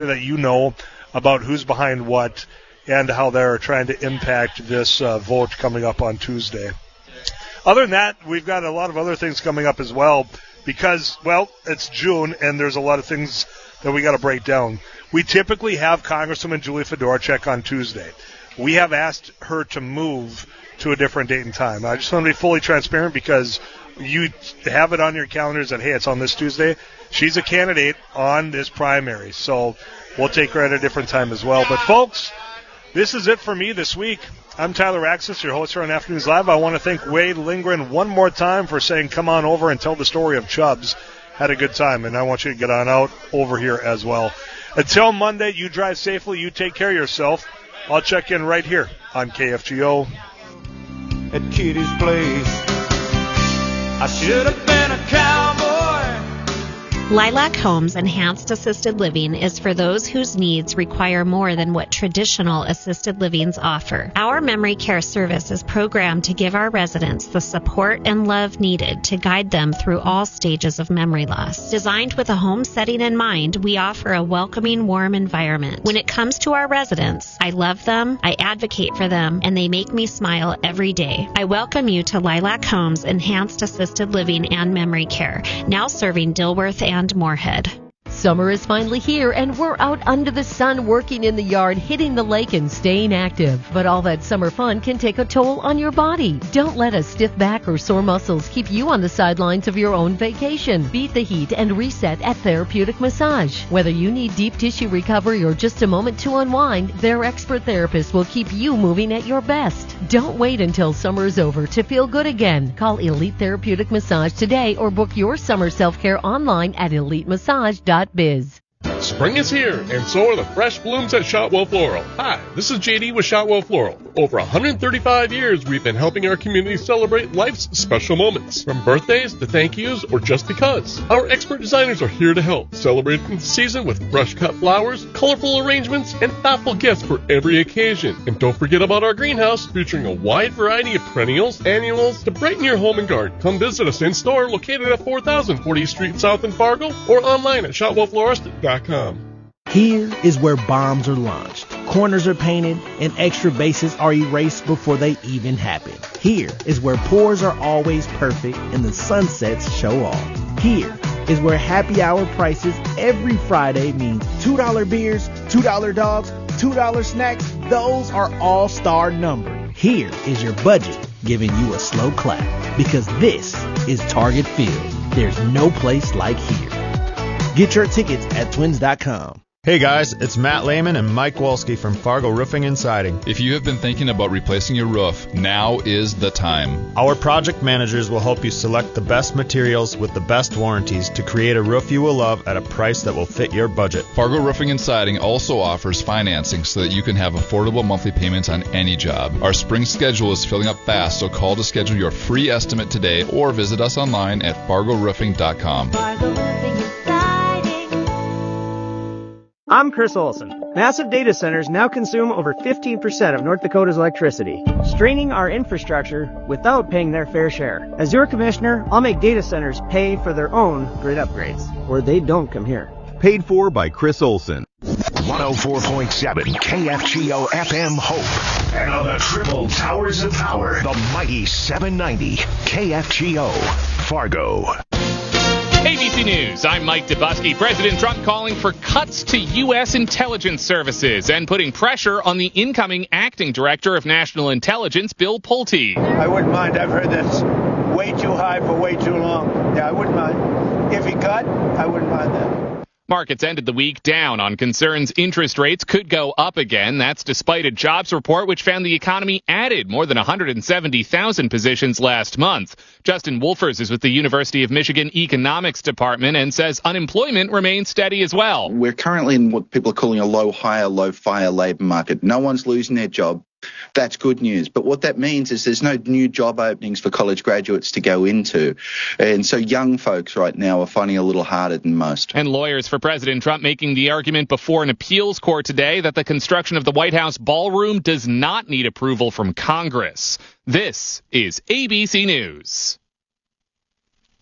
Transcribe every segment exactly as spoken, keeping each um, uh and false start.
that you know about who's behind what and how they're trying to impact this uh, vote coming up on Tuesday. Other than that, we've got a lot of other things coming up as well because, well, it's June and there's a lot of things that we got to break down. We typically have Congresswoman Julie Fedorchak on Tuesday. We have asked her to move to a different date and time. I just want to be fully transparent because you have it on your calendars that, hey, it's on this Tuesday. She's a candidate on this primary, so we'll take her at a different time as well. But, folks, this is it for me this week. I'm Tyler Axis, your host here on Afternoons Live. I want to thank Wade Lindgren one more time for saying come on over and tell the story of Chubbs. Had a good time, and I want you to get on out over here as well. Until Monday, you drive safely, you take care of yourself. I'll check in right here on K F G O. At Kitty's place, I should have been a cowboy. Lilac Homes Enhanced Assisted Living is for those whose needs require more than what traditional assisted livings offer. Our memory care service is programmed to give our residents the support and love needed to guide them through all stages of memory loss. Designed with a home setting in mind, we offer a welcoming, warm environment. When it comes to our residents, I love them, I advocate for them, and they make me smile every day. I welcome you to Lilac Homes Enhanced Assisted Living and Memory Care, now serving Dilworth and and Moorhead. Summer is finally here, and we're out under the sun working in the yard, hitting the lake, and staying active. But all that summer fun can take a toll on your body. Don't let a stiff back or sore muscles keep you on the sidelines of your own vacation. Beat the heat and reset at Therapeutic Massage. Whether you need deep tissue recovery or just a moment to unwind, their expert therapists will keep you moving at your best. Don't wait until summer is over to feel good again. Call Elite Therapeutic Massage today or book your summer self-care online at elite massage dot biz. Spring is here, and so are the fresh blooms at Shotwell Floral. Hi, this is J D with Shotwell Floral. For over one hundred thirty-five years, we've been helping our community celebrate life's special moments, from birthdays to thank yous or just because. Our expert designers are here to help, celebrating the season with fresh-cut flowers, colorful arrangements, and thoughtful gifts for every occasion. And don't forget about our greenhouse, featuring a wide variety of perennials, annuals, to brighten your home and garden. Come visit us in-store, located at four thousand fortieth Street South in Fargo, or online at shotwell florist dot com. Here is where bombs are launched, corners are painted, and extra bases are erased before they even happen. Here is where pours are always perfect and the sunsets show off. Here is where happy hour prices every Friday means two dollar beers, two dollar dogs, two dollar snacks. Those are all-star numbered. Here is your budget giving you a slow clap, because this is Target Field. There's no place like here. Get your tickets at twins dot com. Hey guys, it's Matt Lehman and Mike Wolski from Fargo Roofing and Siding. If you have been thinking about replacing your roof, now is the time. Our project managers will help you select the best materials with the best warranties to create a roof you will love at a price that will fit your budget. Fargo Roofing and Siding also offers financing so that you can have affordable monthly payments on any job. Our spring schedule is filling up fast, so call to schedule your free estimate today or visit us online at fargo roofing dot com. Fargo Roofing and Siding. I'm Chris Olson. Massive data centers now consume over fifteen percent of North Dakota's electricity, straining our infrastructure without paying their fair share. As your commissioner, I'll make data centers pay for their own grid upgrades, or they don't come here. Paid for by Chris Olson. one oh four point seven K F G O F M Hope. And on the triple towers of power, the mighty seven ninety K F G O Fargo. A B C News, I'm Mike Dubusky. President Trump calling for cuts to U S intelligence services and putting pressure on the incoming acting director of national intelligence, Bill Pulte. I wouldn't mind. I've heard that's way too high for way too long. Yeah, I wouldn't mind. If he cut, I wouldn't mind that. Markets ended the week down on concerns interest rates could go up again. That's despite a jobs report which found the economy added more than one hundred seventy thousand positions last month. Justin Wolfers is with the University of Michigan Economics Department and says unemployment remains steady as well. We're currently in what people are calling a low hire, low fire labor market. No one's losing their job. That's good news. But what that means is there's no new job openings for college graduates to go into. And so young folks right now are finding it a little harder than most. And lawyers for President Trump making the argument before an appeals court today that the construction of the White House ballroom does not need approval from Congress. This is A B C News.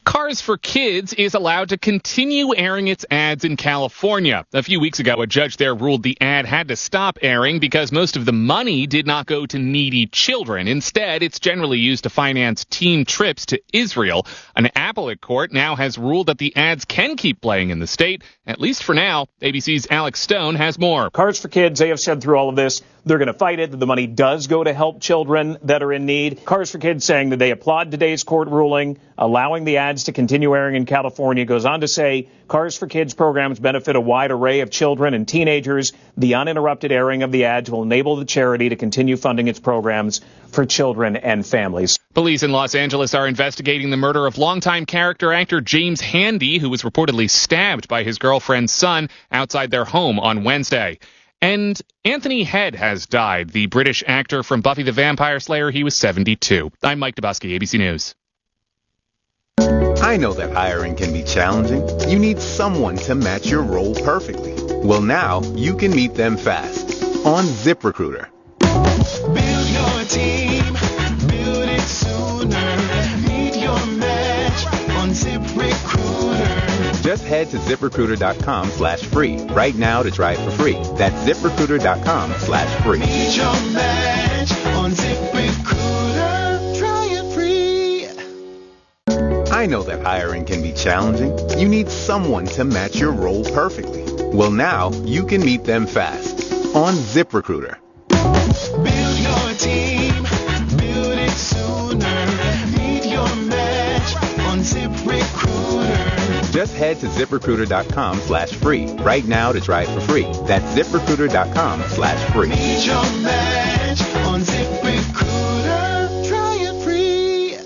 Cars for Kids is allowed to continue airing its ads in California. A few weeks ago, a judge there ruled the ad had to stop airing because most of the money did not go to needy children. Instead, it's generally used to finance teen trips to Israel. An appellate court now has ruled that the ads can keep playing in the state, at least for now. A B C's Alex Stone has more. Cars for Kids, they have said through all of this, they're going to fight it, that the money does go to help children that are in need. Cars for Kids saying that they applaud today's court ruling, allowing the ads to continue airing in California. Goes on to say Cars for Kids programs benefit a wide array of children and teenagers. The uninterrupted airing of the ads will enable the charity to continue funding its programs for children and families. Police in Los Angeles are investigating the murder of longtime character actor James Handy, who was reportedly stabbed by his girlfriend's son outside their home on Wednesday. And Anthony Head has died, the British actor from Buffy the Vampire Slayer. He was seventy-two. I'm Mike Dubusky, A B C News. I know that hiring can be challenging. You need someone to match your role perfectly. Well, now you can meet them fast on ZipRecruiter. Build your team, build it sooner. Meet your match on ZipRecruiter. Just head to ZipRecruiter.com slash free right now to try it for free. That's ZipRecruiter.com slash free. Meet your match on ZipRecruiter. Try it free. I know that hiring can be challenging. You need someone to match your role perfectly. Well, now you can meet them fast on ZipRecruiter. Build your team, build it sooner. Meet your match on ZipRecruiter. Just head to ZipRecruiter.com slash free right now to try it for free. That's ZipRecruiter.com slash free. Meet your match on ZipRecruiter. Try it free.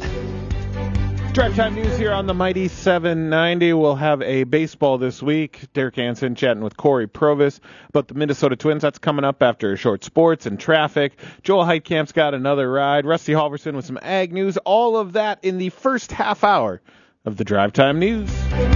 Drive Time News here on the Mighty seven ninety. We'll have a baseball this week. Derek Hansen chatting with Corey Provis about the Minnesota Twins. That's coming up after short sports and traffic. Joel Heitkamp's got another ride. Rusty Halverson with some ag news. All of that in the first half hour of the Drive Time News.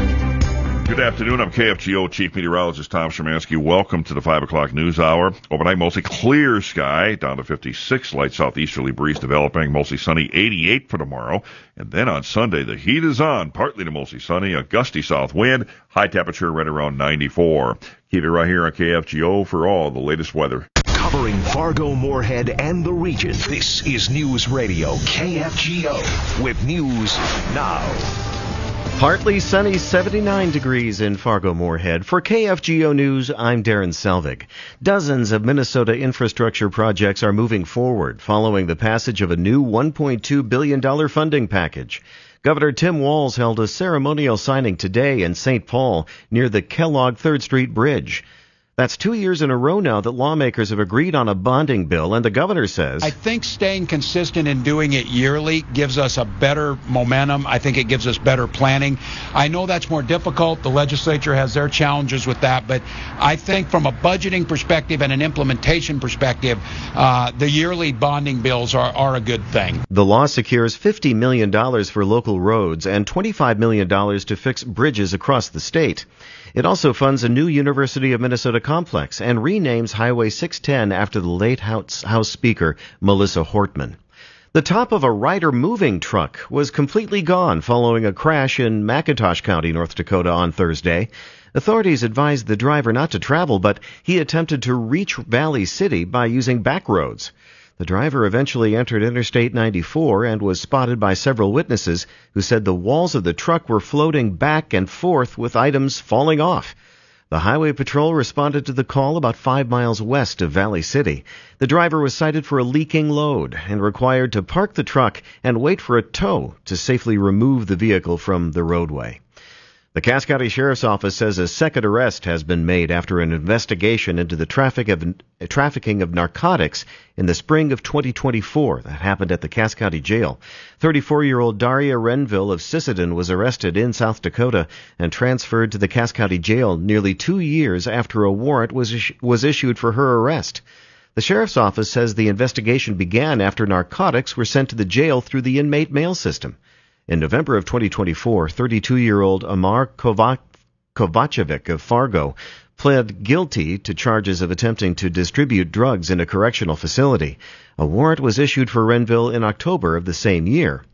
Good afternoon. I'm K F G O Chief Meteorologist Tom Szymanski. Welcome to the five o'clock news hour. Overnight, mostly clear sky, down to fifty-six. Light southeasterly breeze developing, mostly sunny, eighty-eight for tomorrow. And then on Sunday, the heat is on, partly to mostly sunny, a gusty south wind, high temperature right around ninety-four. Keep it right here on K F G O for all the latest weather. Covering Fargo, Moorhead, and the region, this is News Radio K F G O with news now. Partly sunny, seventy-nine degrees in Fargo-Moorhead. For K F G O News, I'm Darren Selvig. Dozens of Minnesota infrastructure projects are moving forward following the passage of a new one point two billion dollars funding package. Governor Tim Walz held a ceremonial signing today in Saint Paul near the Kellogg third Street Bridge. That's two years in a row now that lawmakers have agreed on a bonding bill, and the governor says, I think staying consistent and doing it yearly gives us a better momentum. I think it gives us better planning. I know that's more difficult. The legislature has their challenges with that, but I think from a budgeting perspective and an implementation perspective, uh, the yearly bonding bills are, are a good thing. The law secures fifty million dollars for local roads and twenty-five million dollars to fix bridges across the state. It also funds a new University of Minnesota complex and renames Highway six ten after the late House, House Speaker Melissa Hortman. The top of a Ryder moving truck was completely gone following a crash in McIntosh County, North Dakota on Thursday. Authorities advised the driver not to travel, but he attempted to reach Valley City by using back roads. The driver eventually entered Interstate ninety-four and was spotted by several witnesses who said the walls of the truck were floating back and forth with items falling off. The Highway Patrol responded to the call about five miles west of Valley City. The driver was cited for a leaking load and required to park the truck and wait for a tow to safely remove the vehicle from the roadway. The Cass County Sheriff's Office says a second arrest has been made after an investigation into the traffic of, uh, trafficking of narcotics in the spring of twenty twenty-four. That happened at the Cass County Jail. thirty-four-year-old Daria Renville of Sisseton was arrested in South Dakota and transferred to the Cass County Jail nearly two years after a warrant was, is- was issued for her arrest. The Sheriff's Office says the investigation began after narcotics were sent to the jail through the inmate mail system. In November of twenty twenty-four, thirty-two-year-old Amar Kovac- Kovacevic of Fargo pled guilty to charges of attempting to distribute drugs in a correctional facility. A warrant was issued for Renville in October of the same year.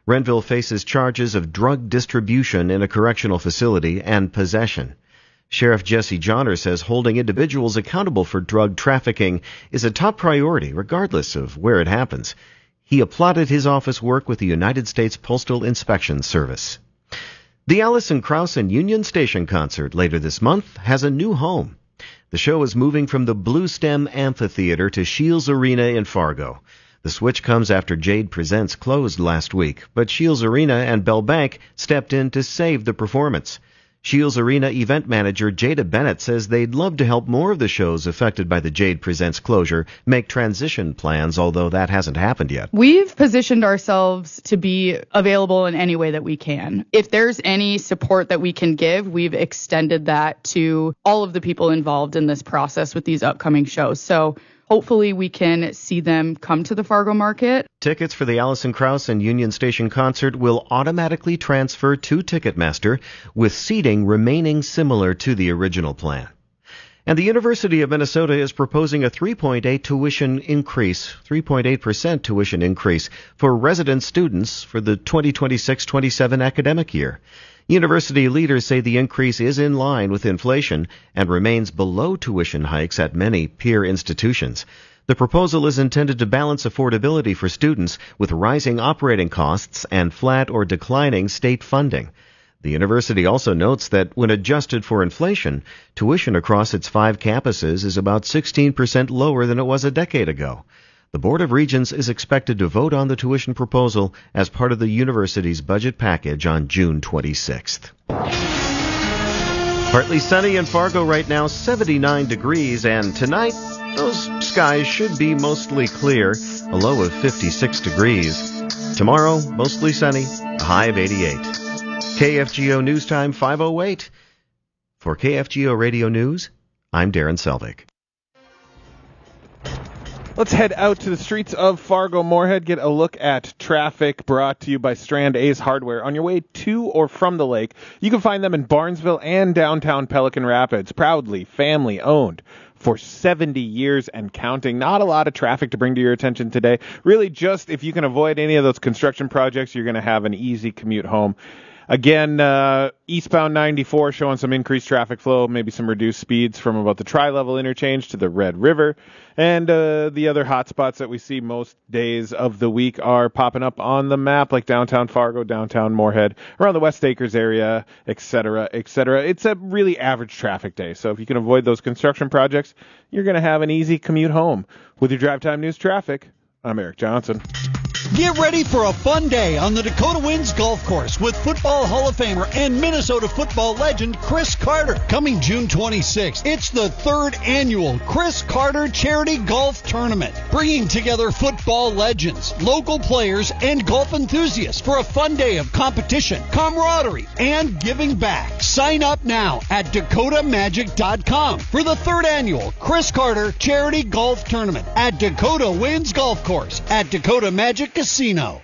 Renville faces charges of drug distribution in a correctional facility and possession. Sheriff Jesse Johnner says holding individuals accountable for drug trafficking is a top priority regardless of where it happens. He applauded his office work with the United States Postal Inspection Service. The Alison Krauss and Union Station concert later this month has a new home. The show is moving from the Blue Stem Amphitheater to Shields Arena in Fargo. The switch comes after Jade Presents closed last week, but Shields Arena and Bell Bank stepped in to save the performance. Shields Arena event manager Jada Bennett says they'd love to help more of the shows affected by the Jade Presents closure make transition plans, although that hasn't happened yet. We've positioned ourselves to be available in any way that we can. If there's any support that we can give, we've extended that to all of the people involved in this process with these upcoming shows. So hopefully we can see them come to the Fargo market. Tickets for the Alison Krauss and Union Station concert will automatically transfer to Ticketmaster, with seating remaining similar to the original plan. And the University of Minnesota is proposing a three point eight tuition increase, three point eight percent tuition increase for resident students for the twenty twenty-six twenty-seven academic year. University leaders say the increase is in line with inflation and remains below tuition hikes at many peer institutions. The proposal is intended to balance affordability for students with rising operating costs and flat or declining state funding. The university also notes that when adjusted for inflation, tuition across its five campuses is about sixteen percent lower than it was a decade ago. The Board of Regents is expected to vote on the tuition proposal as part of the university's budget package on June twenty-sixth. Partly sunny in Fargo right now, seventy-nine degrees, and tonight those skies should be mostly clear, a low of fifty-six degrees. Tomorrow, mostly sunny, a high of eighty-eight. K F G O News Time five oh eight. For K F G O Radio News, I'm Darren Selvig. Let's head out to the streets of Fargo-Moorhead, get a look at traffic brought to you by Strand A's Hardware. On your way to or from the lake, you can find them in Barnesville and downtown Pelican Rapids. Proudly family-owned for seventy years and counting. Not a lot of traffic to bring to your attention today. Really, just if you can avoid any of those construction projects, you're going to have an easy commute home. Again, uh, eastbound ninety-four showing some increased traffic flow, maybe some reduced speeds from about the Tri-Level interchange to the Red River. And uh, the other hot spots that we see most days of the week are popping up on the map, like downtown Fargo, downtown Moorhead, around the West Acres area, et cetera, et cetera. It's a really average traffic day. So if you can avoid those construction projects, you're going to have an easy commute home. With your Drive Time News traffic, I'm Eric Johnson. Get ready for a fun day on the Dakota Winds Golf Course with Football Hall of Famer and Minnesota football legend Chris Carter. Coming June twenty-sixth, it's the third annual Chris Carter Charity Golf Tournament, bringing together football legends, local players, and golf enthusiasts for a fun day of competition, camaraderie, and giving back. Sign up now at dakota magic dot com for the third annual Chris Carter Charity Golf Tournament at Dakota Winds Golf Course at Dakota Magic Casino.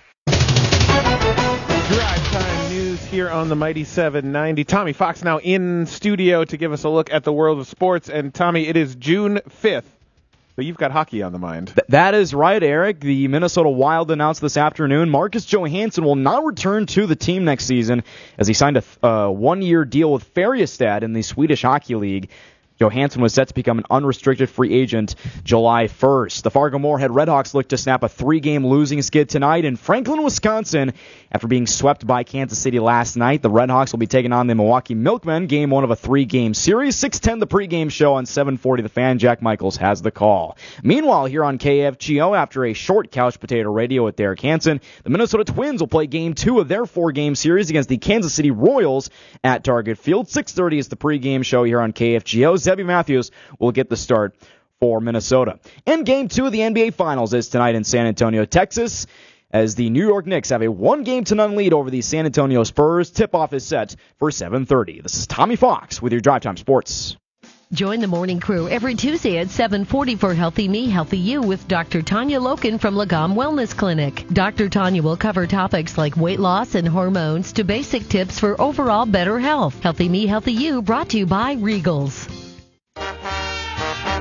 Drive Time News here on the Mighty seven ninety. Tommy Fox now in studio to give us a look at the world of sports. And Tommy, it is June fifth, but you've got hockey on the mind. Th- that is right, Eric. The Minnesota Wild announced this afternoon Marcus Johansson will not return to the team next season as he signed a th- uh, one-year deal with Färjestad in the Swedish Hockey League. Johansson was set to become an unrestricted free agent July first. The Fargo-Moorhead Redhawks look to snap a three-game losing skid tonight in Franklin, Wisconsin. After being swept by Kansas City last night, the Redhawks will be taking on the Milwaukee Milkmen, game one of a three-game series. six ten the pregame show on seven forty The Fan. Jack Michaels has the call. Meanwhile, here on K F G O, after a short couch potato radio with Derek Hansen, the Minnesota Twins will play game two of their four-game series against the Kansas City Royals at Target Field. six thirty is the pregame show here on K F G O. Zebby Matthews will get the start for Minnesota. And game two of the N B A Finals is tonight in San Antonio, Texas, as the New York Knicks have a one-game-to-none lead over the San Antonio Spurs. Tip-off is set for seven thirty. This is Tommy Fox with your Drive Time Sports. Join the morning crew every Tuesday at seven forty for Healthy Me, Healthy You with Doctor Tanya Loken from Lagom Wellness Clinic. Doctor Tanya will cover topics like weight loss and hormones to basic tips for overall better health. Healthy Me, Healthy You brought to you by Regals.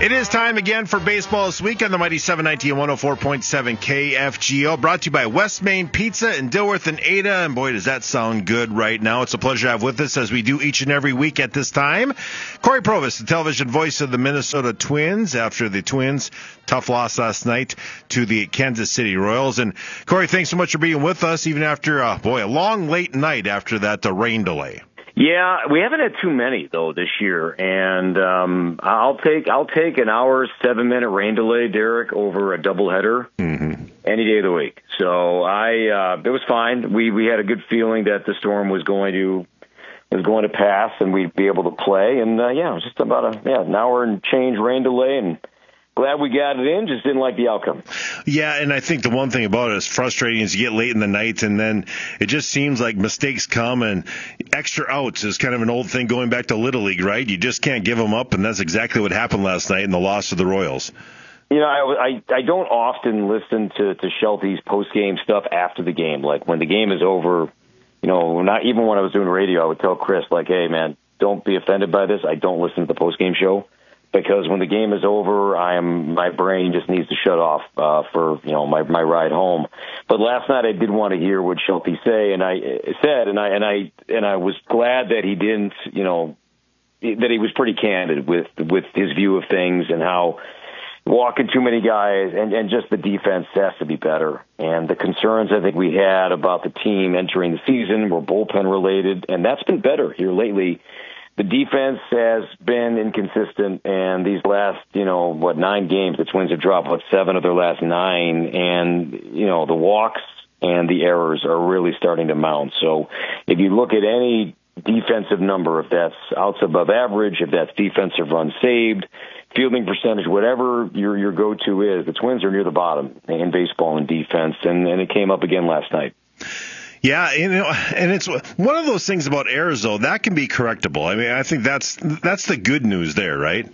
It is time again for baseball this week on the Mighty seven ninety and one oh four point seven K F G O, brought to you by West Main Pizza in Dilworth and Ada. And boy, does that sound good right now. It's a pleasure to have with us, as we do each and every week at this time, Corey Provis, the television voice of the Minnesota Twins, after the Twins' tough loss last night to the Kansas City Royals. And Corey, thanks so much for being with us, even after, uh, boy, a long, late night after that uh, rain delay. Yeah, we haven't had too many though this year, and um, I'll take I'll take an hour, seven minute rain delay, Derek, over a doubleheader mm-hmm. any day of the week. So I uh, it was fine. We we had a good feeling that the storm was going to was going to pass and we'd be able to play. And uh, yeah, it was just about a yeah an hour and change rain delay, and glad we got it in, just didn't like the outcome. Yeah, and I think the one thing about it is frustrating is you get late in the night, and then it just seems like mistakes come, and extra outs is kind of an old thing going back to Little League, right? You just can't give them up, and that's exactly what happened last night in the loss to the Royals. You know, I, I, I don't often listen to, to Shelty's post-game stuff after the game. Like, when the game is over, you know, not even when I was doing radio, I would tell Chris, like, hey, man, don't be offended by this. I don't listen to the post-game show. Because when the game is over, I am my brain just needs to shut off uh, for you know my my ride home. But last night I did want to hear what Shelty say, and I said, and I and I and I was glad that he didn't, you know, that he was pretty candid with with his view of things and how walking too many guys and and just the defense has to be better. And the concerns I think we had about the team entering the season were bullpen related, and that's been better here lately. The defense has been inconsistent, and these last, you know, what, nine games, the Twins have dropped, what, seven of their last nine, and, you know, the walks and the errors are really starting to mount. So if you look at any defensive number, if that's outs above average, if that's defensive runs saved, fielding percentage, whatever your your go-to is, the Twins are near the bottom in baseball and defense, and, and it came up again last night. Yeah, you know, and it's one of those things about errors, though, that can be correctable. I mean, I think that's that's the good news there, right?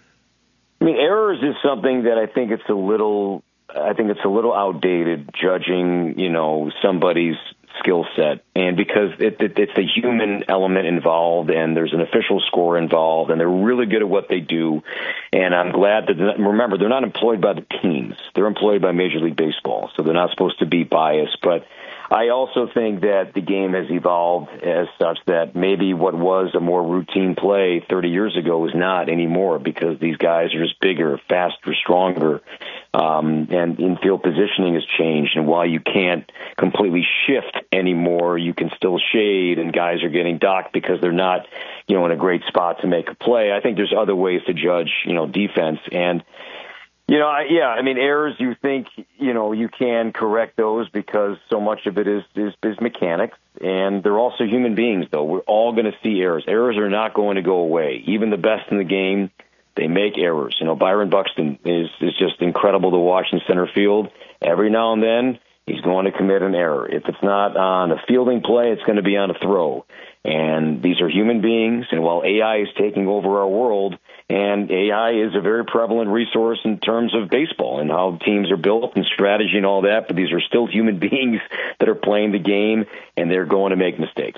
I mean, errors is something that I think it's a little, I think it's a little outdated, judging, you know, somebody's skill set, and because it, it, it's the human element involved, and there's an official score involved, and they're really good at what they do. And I'm glad that, not, remember, they're not employed by the teams; they're employed by Major League Baseball, so they're not supposed to be biased, but. I also think that the game has evolved as such that maybe what was a more routine play thirty years ago is not anymore, because these guys are just bigger, faster, stronger, um, and infield positioning has changed. And while you can't completely shift anymore, you can still shade, and guys are getting docked because they're not, you know, in a great spot to make a play. I think there's other ways to judge, you know, defense. And You know, I, yeah, I mean, errors, you think, you know, you can correct those because so much of it is, is, is mechanics, and they're also human beings, though. We're all going to see errors. Errors are not going to go away. Even the best in the game, they make errors. You know, Byron Buxton is, is just incredible to watch in center field. Every now and then, he's going to commit an error. If it's not on a fielding play, it's going to be on a throw. And these are human beings, and while A I is taking over our world, and A I is a very prevalent resource in terms of baseball and how teams are built and strategy and all that, but these are still human beings that are playing the game, and they're going to make mistakes.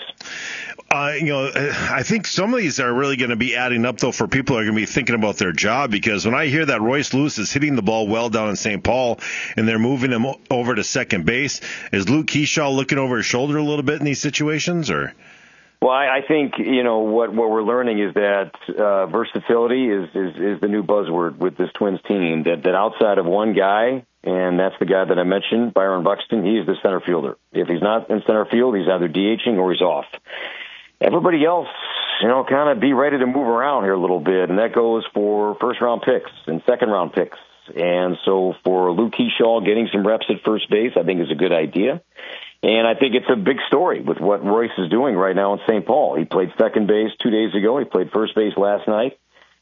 Uh, you know, I think some of these are really going to be adding up, though, for people who are going to be thinking about their job, because when I hear that Royce Lewis is hitting the ball well down in Saint Paul and they're moving him over to second base, is Luke Keyshaw looking over his shoulder a little bit in these situations, or? Well, I, I think, you know, what, what we're learning is that uh, versatility is, is, is the new buzzword with this Twins team, that, that outside of one guy, and that's the guy that I mentioned, Byron Buxton, he's the center fielder. If he's not in center field, he's either DHing or he's off. Everybody else, you know, kind of be ready to move around here a little bit, and that goes for first-round picks and second-round picks. And so for Luke Keyshaw, getting some reps at first base, I think is a good idea. And I think it's a big story with what Royce is doing right now in Saint Paul. He played second base two days ago. He played first base last night.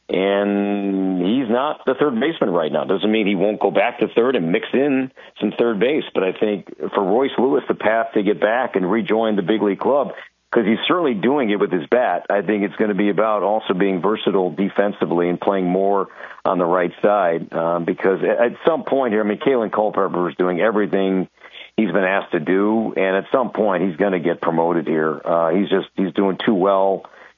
And he's not the third baseman right now. Doesn't mean he won't go back to third and mix in some third base. But I think for Royce Lewis, the path to get back and rejoin the big league club, because he's certainly doing it with his bat, I think it's going to be about also being versatile defensively and playing more on the right side. Um, because at some point here, I mean, Kalen Culpepper is doing everything he's been asked to do, and at some point he's going to get promoted here. Uh, he's just he's doing too well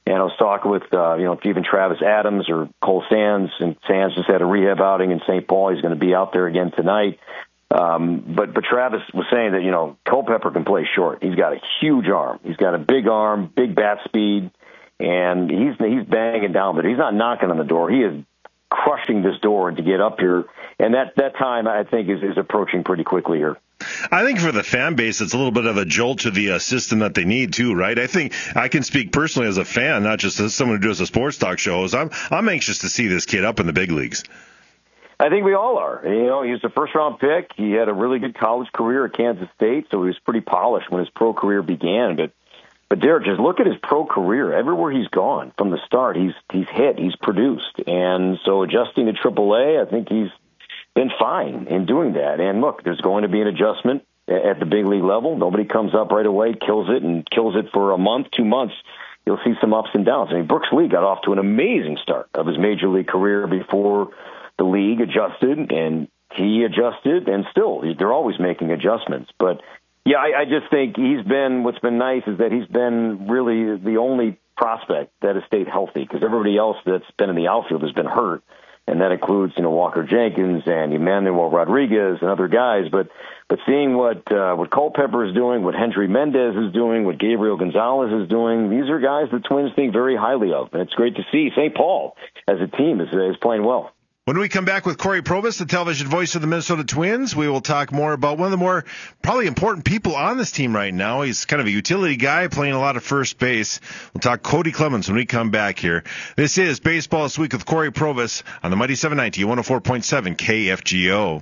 And I was talking with, uh, you know, even Travis Adams or Cole Sands, and Sands just had a rehab outing in Saint Paul. He's going to be out there again tonight. Um, but, but Travis was saying that, you know, Culpepper can play short. He's got a huge arm. He's got a big arm, big bat speed, and he's, he's banging down, but he's not knocking on the door. He is crushing this door to get up here. And that, that time, I think, is, is approaching pretty quickly here. I think for the fan base, it's a little bit of a jolt to the uh, system that they need too, right? I think I can speak personally as a fan, not just as someone who does the sports talk shows. I'm I'm anxious to see this kid up in the big leagues. I think we all are. You know, he was a first-round pick. He had a really good college career at Kansas State, so he was pretty polished when his pro career began. But, but Derek, just look at his pro career. Everywhere he's gone from the start, he's he's hit, he's produced, and so adjusting to triple A, I think he's been fine in doing that. And look, there's going to be an adjustment at the big league level. Nobody comes up right away, kills it, and kills it for a month, two months. You'll see some ups and downs. I mean, Brooks Lee got off to an amazing start of his major league career before the league adjusted, and he adjusted, and still, they're always making adjustments. But, yeah, I, I just think he's been, what's been nice is that he's been really the only prospect that has stayed healthy, because everybody else that's been in the outfield has been hurt. And that includes, you know, Walker Jenkins and Emmanuel Rodriguez and other guys. But but seeing what uh, what Culpepper is doing, what Hendry Mendez is doing, what Gabriel Gonzalez is doing, these are guys the Twins think very highly of. And it's great to see Saint Paul as a team is, is playing well. When we come back with Corey Provus, the television voice of the Minnesota Twins, we will talk more about one of the more probably important people on this team right now. He's kind of a utility guy playing a lot of first base. We'll talk Cody Clemens when we come back here. This is Baseball This Week with Corey Provus on the Mighty seven ninety, one oh four point seven K F G O.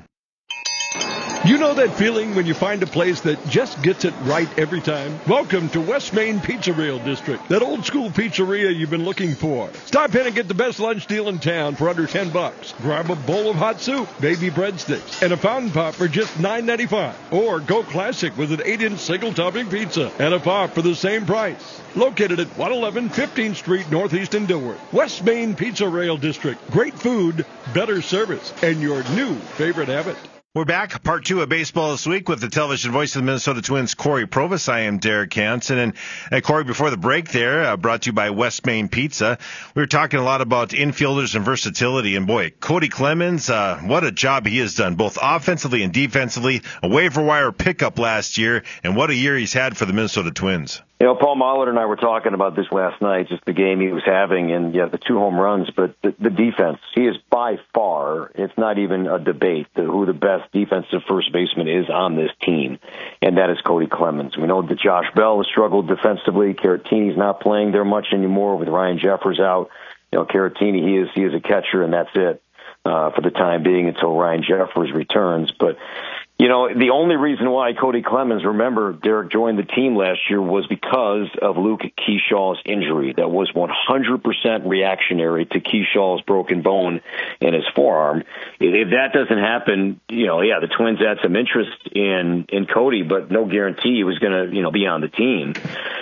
You know that feeling when you find a place that just gets it right every time? Welcome to West Main Pizzeria District, that old school pizzeria you've been looking for. Stop in and get the best lunch deal in town for under ten bucks. Grab a bowl of hot soup, baby breadsticks, and a fountain pop for just nine ninety-five. Or go classic with an eight inch single topping pizza and a pop for the same price. Located at one eleven fifteenth Street Northeast in Dilworth. West Main Pizzeria District. Great food, better service, and your new favorite habit. We're back, part two of Baseball This Week with the television voice of the Minnesota Twins, Corey Provus. I am Derek Hansen. And, uh, Corey, before the break there, uh, brought to you by West Main Pizza, we were talking a lot about infielders and versatility. And, boy, Cody Clemens, uh, what a job he has done, both offensively and defensively. A waiver wire pickup last year, and what a year he's had for the Minnesota Twins. You know, Paul Molitor and I were talking about this last night, just the game he was having, and yeah, the two home runs, but the, the defense, he is by far, it's not even a debate the, who the best defensive first baseman is on this team, and that is Cody Clemens. We know that Josh Bell has struggled defensively. Caratini's not playing there much anymore with Ryan Jeffers out. You know, Caratini, he is, he is a catcher, and that's it uh, for the time being until Ryan Jeffers returns. But you know, the only reason why Cody Clemens, remember, Derek joined the team last year was because of Luke Keeshaw's injury. That was one hundred percent reactionary to Keeshaw's broken bone in his forearm. If that doesn't happen, you know, yeah, the Twins had some interest in, in Cody, but no guarantee he was going to, you know, be on the team.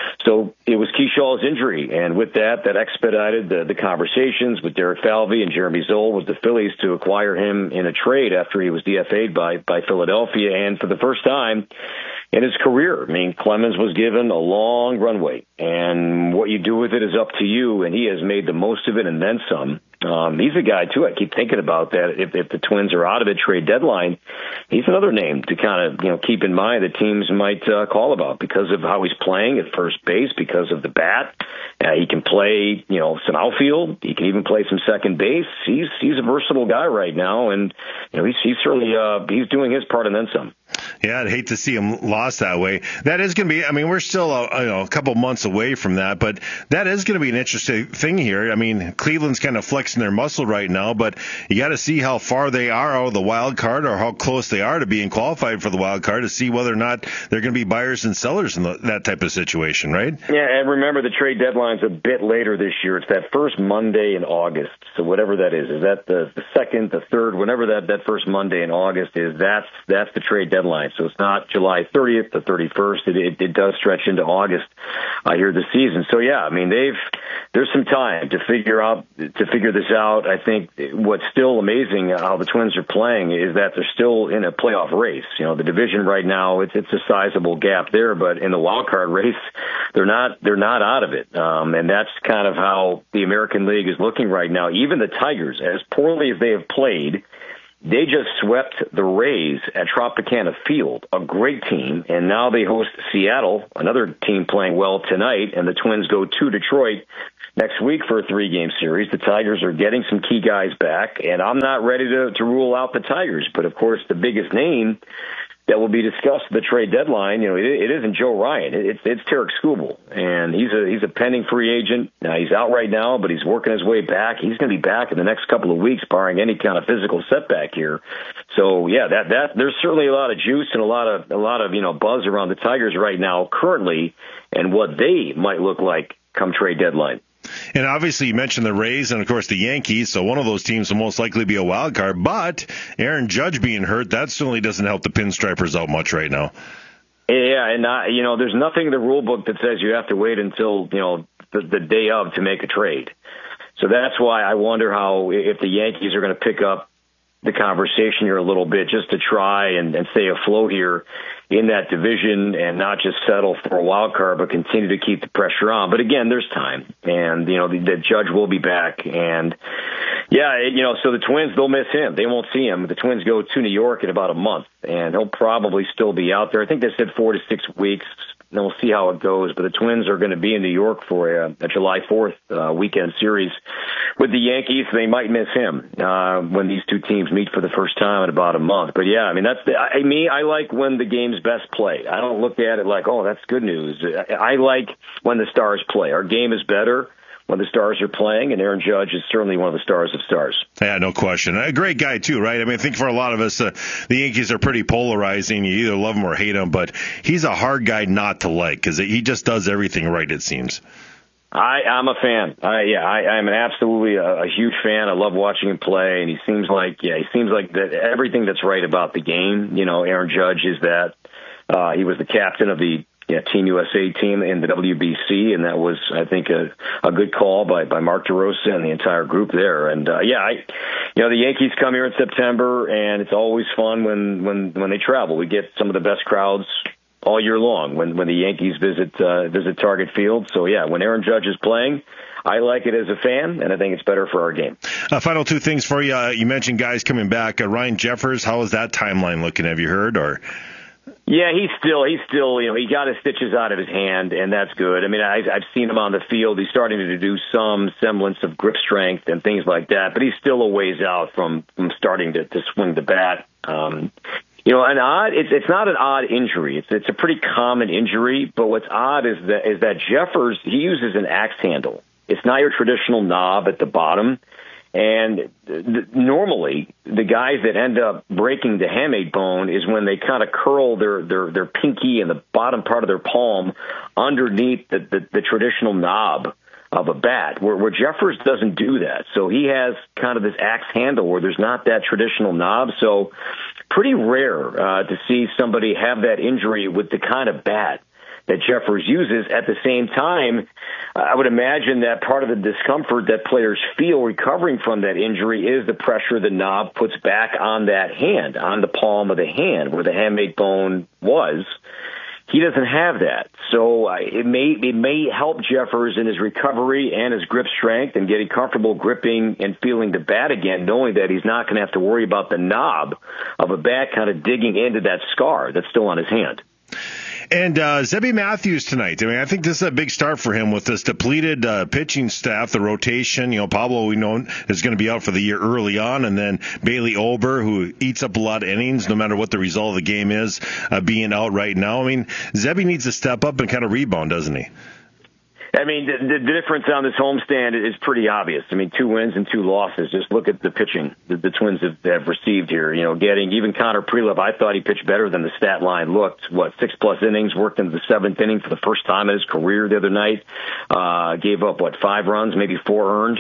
So it was Keeshaw's injury, and with that, that expedited the, the conversations with Derek Falvey and Jeremy Zoll with the Phillies to acquire him in a trade after he was D F A'd by, by Philadelphia. And for the first time in his career, I mean, Clemens was given a long runway, and what you do with it is up to you, and he has made the most of it and then some. Um, he's a guy, too, I keep thinking about that. If, if the Twins are out of the trade deadline, he's another name to kind of, you know, keep in mind that teams might uh, call about because of how he's playing at first base, because of the bat. Uh, he can play, you know, some outfield. He can even play some second base. He's he's a versatile guy right now, and, you know, he's, he's certainly uh, he's doing his part and then some. Yeah, I'd hate to see him lost that way. That is going to be, I mean, we're still a, you know, a couple months away from that, but that is going to be an interesting thing here. I mean, Cleveland's kind of flexing their muscle right now, but you got to see how far they are out of the wild card or how close they are to being qualified for the wild card to see whether or not they're going to be buyers and sellers in the, that type of situation, right? Yeah, and remember the trade deadline's a bit later this year. It's that first Monday in August. So whatever that is, is that the, the second, the third, whenever that, that first Monday in August is, that's that's the trade deadline. twenty-ninth. So it's not July thirtieth, the thirty-first. It, it, it does stretch into August uh, here this season. So yeah, I mean, they've there's some time to figure out to figure this out. I think what's still amazing how the Twins are playing is that they're still in a playoff race. You know, the division right now, it's it's a sizable gap there, but in the wild card race, they're not they're not out of it. Um, and that's kind of how the American League is looking right now. Even the Tigers, as poorly as they have played, they just swept the Rays at Tropicana Field, a great team, and now they host Seattle, another team playing well tonight, and the Twins go to Detroit next week for a three-game series. The Tigers are getting some key guys back, and I'm not ready to, to rule out the Tigers, but of course the biggest name that will be discussed at the trade deadline, you know, it, it isn't Joe Ryan. It, it's it's Tarek Skubal, and he's a he's a pending free agent. Now, he's out right now, but he's working his way back. He's going to be back in the next couple of weeks, barring any kind of physical setback here. So, yeah, that that there's certainly a lot of juice and a lot of a lot of you know buzz around the Tigers right now, currently, and what they might look like come trade deadline. And obviously you mentioned the Rays and, of course, the Yankees, so one of those teams will most likely be a wild card. But Aaron Judge being hurt, that certainly doesn't help the Pinstripers out much right now. Yeah, and, uh, you know, there's nothing in the rule book that says you have to wait until, you know, the, the day of to make a trade. So that's why I wonder how, if the Yankees are going to pick up the conversation here a little bit just to try and, and stay afloat here in that division and not just settle for a wild card, but continue to keep the pressure on. But again, there's time, and you know the, the Judge will be back, and yeah, it, you know, so the Twins, they'll miss him. They won't see him. The Twins go to New York in about a month, and he'll probably still be out there. I think they said four to six weeks. And we'll see how it goes. But the Twins are going to be in New York for a, a July fourth uh, weekend series with the Yankees. They might miss him uh, when these two teams meet for the first time in about a month. But yeah, I mean, that's the, I, me. I like when the game's best play. I don't look at it like, oh, that's good news. I, I like when the stars play. Our game is better when the stars are playing, and Aaron Judge is certainly one of the stars of stars. Yeah, no question. A great guy, too, right? I mean, I think for a lot of us, uh, the Yankees are pretty polarizing. You either love him or hate him, but he's a hard guy not to like because he just does everything right, it seems. I, I'm a fan. I, yeah, I, I'm an absolutely a, a huge fan. I love watching him play, and he seems like, yeah, he seems like that everything that's right about the game. You know, Aaron Judge is that. Uh, he was the captain of the Yeah, Team U S A team in the W B C, and that was, I think, a, a good call by, by Mark DeRosa and the entire group there. And uh, yeah, I, you know, the Yankees come here in September, and it's always fun when when when they travel. We get some of the best crowds all year long when when the Yankees visit uh, visit Target Field. So yeah, when Aaron Judge is playing, I like it as a fan, and I think it's better for our game. Uh, final two things for you. Uh, you mentioned guys coming back. Uh, Ryan Jeffers, how is that timeline looking? Have you heard or? Yeah, he's still, he's still, you know, he got his stitches out of his hand, and that's good. I mean, I, I've seen him on the field. He's starting to do some semblance of grip strength and things like that, but he's still a ways out from, from starting to, to swing the bat. Um, you know, an odd, it's, it's not an odd injury. It's, it's a pretty common injury, but what's odd is that, is that Jeffers, he uses an axe handle. It's not your traditional knob at the bottom. And th- normally, the guys that end up breaking the hamate bone is when they kind of curl their, their, their pinky and the bottom part of their palm underneath the, the, the traditional knob of a bat, where, where Jeffers doesn't do that. So he has kind of this axe handle where there's not that traditional knob. So pretty rare uh, to see somebody have that injury with the kind of bat that Jeffers uses. At the same time, I would imagine that part of the discomfort that players feel recovering from that injury is the pressure the knob puts back on that hand, on the palm of the hand where the hamate bone was. He doesn't have that. So uh, it may it may help Jeffers in his recovery and his grip strength and getting comfortable gripping and feeling the bat again, knowing that he's not going to have to worry about the knob of a bat kind of digging into that scar that's still on his hand. And uh, Zebby Matthews tonight. I mean, I think this is a big start for him with this depleted uh, pitching staff, the rotation. You know, Pablo, we know, is going to be out for the year early on, and then Bailey Ober, who eats up a lot of innings, no matter what the result of the game is, uh, being out right now. I mean, Zebby needs to step up and kind of rebound, doesn't he? I mean, the, the difference on this homestand is pretty obvious. I mean, two wins and two losses. Just look at the pitching that the Twins have, have received here. You know, getting even Connor Prelove, I thought he pitched better than the stat line looked. What, six-plus innings, worked into the seventh inning for the first time in his career the other night. Uh, gave up, what, five runs, maybe four earned.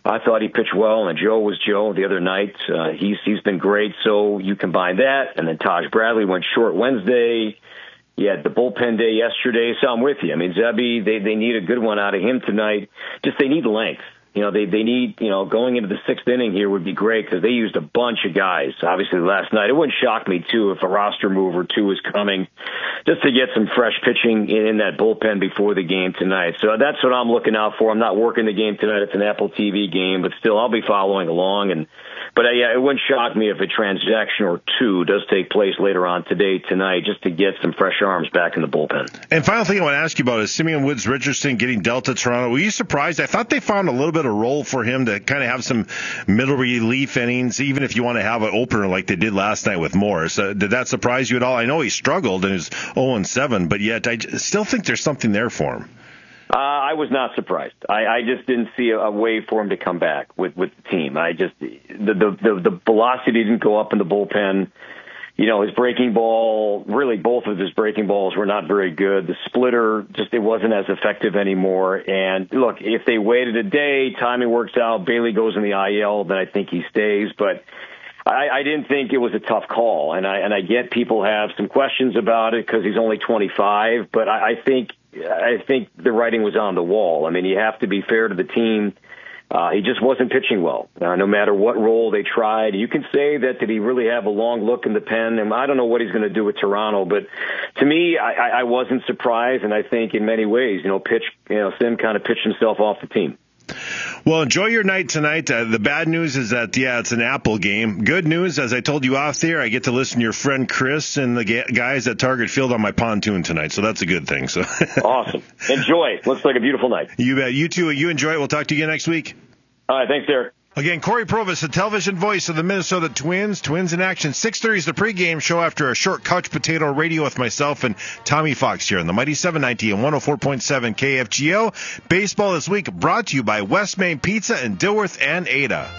I thought he pitched well, and Joe was Joe the other night. Uh, he's he's been great. So you combine that, and then Taj Bradley went short Wednesday. You had the bullpen day yesterday, so I'm with you. I mean, Zebby, they they need a good one out of him tonight. Just they need length. You know, they they need, you know, going into the sixth inning here would be great because they used a bunch of guys, obviously, last night. It wouldn't shock me, too, if a roster move or two is coming just to get some fresh pitching in, in that bullpen before the game tonight. So that's what I'm looking out for. I'm not working the game tonight. It's an Apple T V game, but still I'll be following along. And But, uh, yeah, it wouldn't shock me if a transaction or two does take place later on today, tonight, just to get some fresh arms back in the bullpen. And final thing I want to ask you about is Simeon Woods Richardson getting dealt to Toronto. Were you surprised? I thought they found a little bit of role for him to kind of have some middle relief innings, even if you want to have an opener like they did last night with Morris. Uh, did that surprise you at all? I know he struggled and is oh and seven, but yet I still think there's something there for him. Uh, I was not surprised. I, I just didn't see a, a way for him to come back with, with the team. I just the, the the the velocity didn't go up in the bullpen. You know, his breaking ball, really both of his breaking balls were not very good. The splitter, just it wasn't as effective anymore. And look, if they waited a day, timing works out, Bailey goes in the I L, then I think he stays. But I, I didn't think it was a tough call. And I and I get people have some questions about it because he's only twenty-five. But I, I think I think the writing was on the wall. I mean, you have to be fair to the team. Uh, he just wasn't pitching well, uh, no matter what role they tried. You can say that, did he really have a long look in the pen? And I don't know what he's going to do with Toronto, but to me, I, I wasn't surprised. And I think in many ways, you know, pitch, you know, Sim kind of pitched himself off the team. Well, enjoy your night tonight. Uh, the bad news is that, yeah, it's an Apple game. Good news, as I told you off there, I get to listen to your friend Chris and the ga- guys at Target Field on my pontoon tonight, so that's a good thing. So awesome. Enjoy. Looks like a beautiful night. You bet. You too. You enjoy it. We'll talk to you again next week. All right. Thanks, Derek. Again, Corey Provis, the television voice of the Minnesota Twins. Twins in action. six thirty is the pregame show after a short couch potato radio with myself and Tommy Fox here on the Mighty seven ninety and one oh four point seven K F G O. Baseball this week brought to you by West Main Pizza in Dilworth and Ada.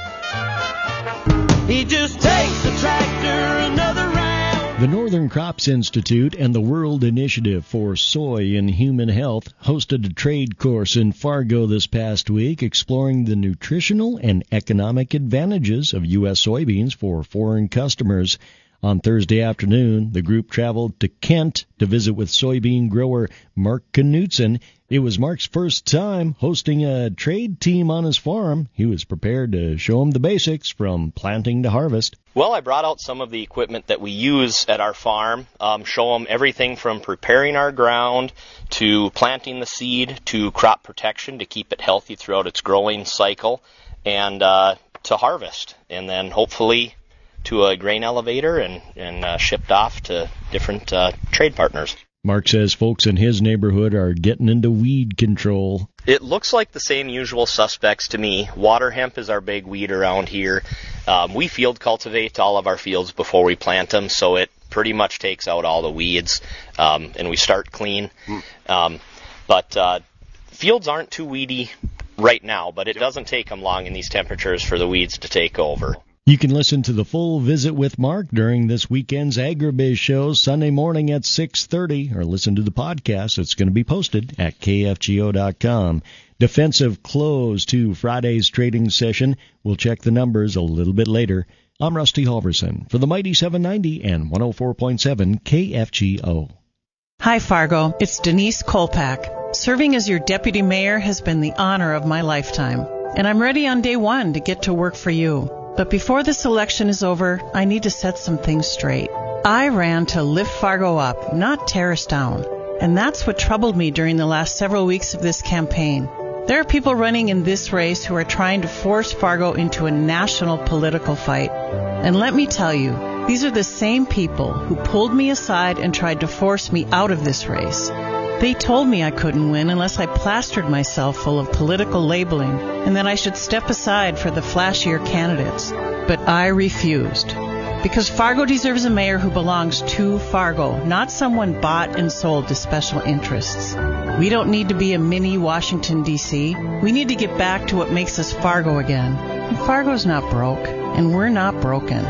He just takes the tractor another round. The Northern Crops Institute and the World Initiative for Soy and Human Health hosted a trade course in Fargo this past week exploring the nutritional and economic advantages of U S soybeans for foreign customers. On Thursday afternoon, the group traveled to Kent to visit with soybean grower Mark Knutson. It was Mark's first time hosting a trade team on his farm. He was prepared to show them the basics from planting to harvest. Well, I brought out some of the equipment that we use at our farm, um, show them everything from preparing our ground to planting the seed to crop protection to keep it healthy throughout its growing cycle and uh, to harvest, and then hopefully to a grain elevator and, and uh, shipped off to different uh, trade partners. Mark says folks in his neighborhood are getting into weed control. It looks like the same usual suspects to me. Water hemp is our big weed around here. Um, we field cultivate all of our fields before we plant them, so it pretty much takes out all the weeds, um, and we start clean. Mm. Um, but uh, fields aren't too weedy right now, but it doesn't take them long in these temperatures for the weeds to take over. You can listen to the full visit with Mark during this weekend's Agribiz show Sunday morning at six thirty, or listen to the podcast. It's going to be posted at K F G O dot com. Defensive close to Friday's trading session. We'll check the numbers a little bit later. I'm Rusty Halverson for the Mighty seven ninety and one oh four point seven K F G O. Hi, Fargo. It's Denise Kolpak. Serving as your deputy mayor has been the honor of my lifetime, and I'm ready on day one to get to work for you. But before this election is over, I need to set some things straight. I ran to lift Fargo up, not tear us down. And that's what troubled me during the last several weeks of this campaign. There are people running in this race who are trying to force Fargo into a national political fight. And let me tell you, these are the same people who pulled me aside and tried to force me out of this race. They told me I couldn't win unless I plastered myself full of political labeling and that I should step aside for the flashier candidates. But I refused. Because Fargo deserves a mayor who belongs to Fargo, not someone bought and sold to special interests. We don't need to be a mini Washington, D C We need to get back to what makes us Fargo again. And Fargo's not broke, and we're not broken.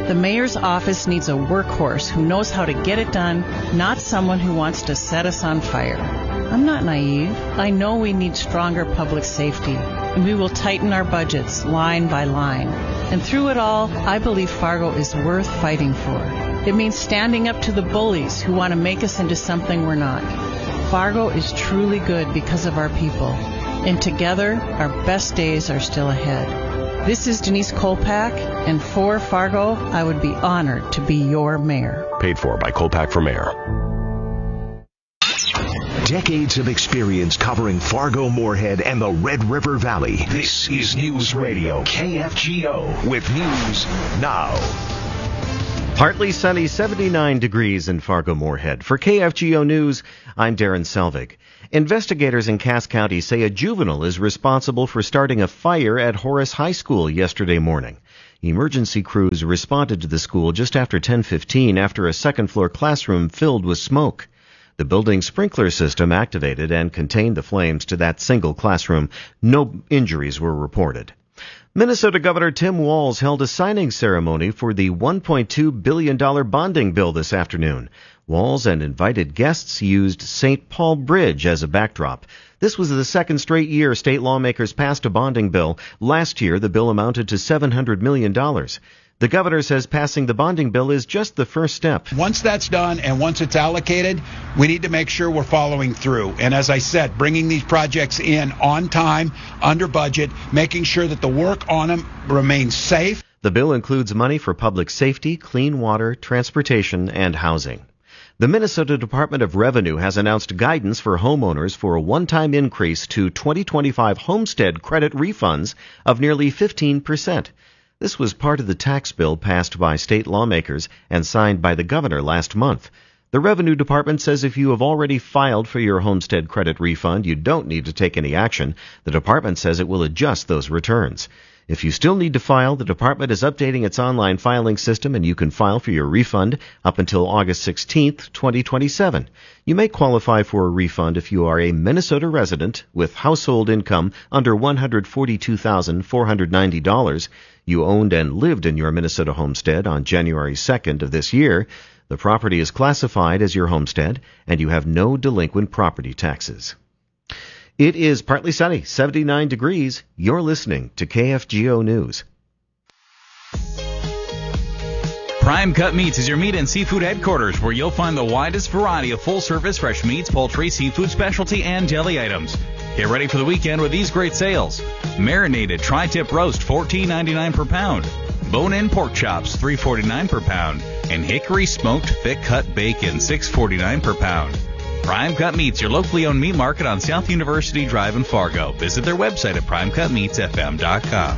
The mayor's office needs a workhorse who knows how to get it done, not someone who wants to set us on fire. I'm not naive. I know we need stronger public safety, and we will tighten our budgets line by line. And through it all, I believe Fargo is worth fighting for. It means standing up to the bullies who want to make us into something we're not. Fargo is truly good because of our people, and together, our best days are still ahead. This is Denise Kolpak, and for Fargo, I would be honored to be your mayor. Paid for by Kolpak for Mayor. Decades of experience covering Fargo, Moorhead, and the Red River Valley. This is News Radio K F G O with news now. Partly sunny, seventy-nine degrees in Fargo, Moorhead. For K F G O News, I'm Darren Selvig. Investigators in Cass County say a juvenile is responsible for starting a fire at Horace High School yesterday morning. Emergency crews responded to the school just after ten fifteen after a second-floor classroom filled with smoke. The building's sprinkler system activated and contained the flames to that single classroom. No injuries were reported. Minnesota Governor Tim Walz held a signing ceremony for the one point two billion dollars bonding bill this afternoon. Walz and invited guests used Saint Paul Bridge as a backdrop. This was the second straight year state lawmakers passed a bonding bill. Last year, the bill amounted to seven hundred million dollars. The governor says passing the bonding bill is just the first step. Once that's done and once it's allocated, we need to make sure we're following through. And as I said, bringing these projects in on time, under budget, making sure that the work on them remains safe. The bill includes money for public safety, clean water, transportation, and housing. The Minnesota Department of Revenue has announced guidance for homeowners for a one-time increase to twenty twenty-five homestead credit refunds of nearly fifteen percent. This was part of the tax bill passed by state lawmakers and signed by the governor last month. The Revenue Department says if you have already filed for your homestead credit refund, you don't need to take any action. The department says it will adjust those returns. If you still need to file, the department is updating its online filing system, and you can file for your refund up until August sixteenth, twenty twenty-seven. You may qualify for a refund if you are a Minnesota resident with household income under one hundred forty-two thousand four hundred ninety dollars. You owned and lived in your Minnesota homestead on January second of this year. The property is classified as your homestead, and you have no delinquent property taxes. It is partly sunny, seventy-nine degrees. You're listening to K F G O News. Prime Cut Meats is your meat and seafood headquarters, where you'll find the widest variety of full-service fresh meats, poultry, seafood specialty, and deli items. Get ready for the weekend with these great sales. Marinated tri-tip roast, fourteen ninety-nine per pound. Bone-in pork chops, three forty-nine per pound. And hickory smoked thick-cut bacon, six forty-nine per pound. Prime Cut Meats, your locally owned meat market on South University Drive in Fargo. Visit their website at prime cut meats f m dot com.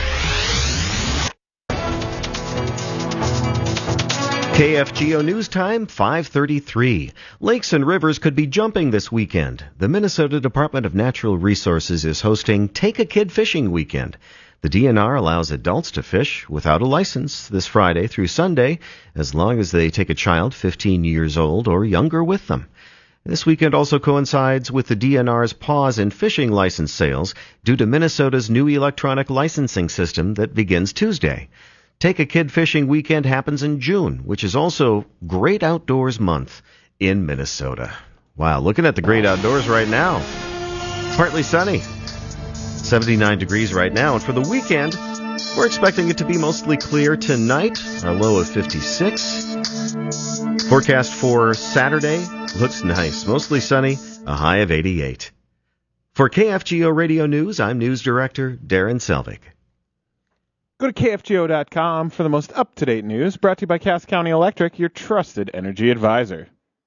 K F G O News Time, five thirty-three. Lakes and rivers could be jumping this weekend. The Minnesota Department of Natural Resources is hosting Take a Kid Fishing Weekend. The D N R allows adults to fish without a license this Friday through Sunday, as long as they take a child fifteen years old or younger with them. This weekend also coincides with the D N R's pause in fishing license sales due to Minnesota's new electronic licensing system that begins Tuesday. Take a Kid Fishing Weekend happens in June, which is also Great Outdoors Month in Minnesota. Wow, looking at the great outdoors right now. Partly sunny. seventy-nine degrees right now, and for the weekend, we're expecting it to be mostly clear tonight, our low of fifty-six. Forecast for Saturday looks nice, mostly sunny, a high of eighty-eight. For K F G O Radio News, I'm News Director Darren Selvig. Go to K F G O dot com for the most up-to-date news, brought to you by Cass County Electric, your trusted energy advisor.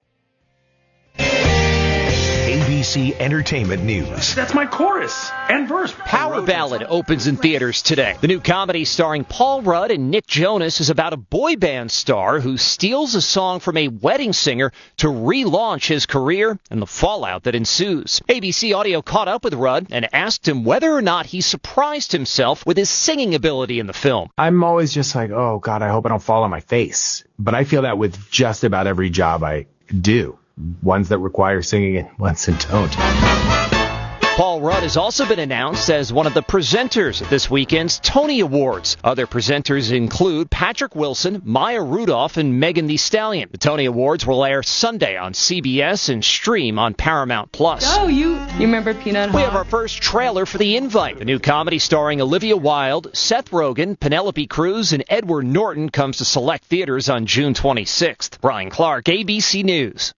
A B C Entertainment News. That's my chorus and verse. Power Ballad opens in theaters today. The new comedy starring Paul Rudd and Nick Jonas is about a boy band star who steals a song from a wedding singer to relaunch his career and the fallout that ensues. A B C Audio caught up with Rudd and asked him whether or not he surprised himself with his singing ability in the film. I'm always just like, oh, God, I hope I don't fall on my face. But I feel that with just about every job I do. Ones that require singing and ones that don't. Paul Rudd has also been announced as one of the presenters at this weekend's Tony Awards. Other presenters include Patrick Wilson, Maya Rudolph, and Megan Thee Stallion. The Tony Awards will air Sunday on C B S and stream on Paramount Plus. Oh, you you remember Peanut Hawk? We have our first trailer for The Invite. The new comedy starring Olivia Wilde, Seth Rogen, Penelope Cruz, and Edward Norton comes to select theaters on June twenty-sixth. Brian Clark, A B C News.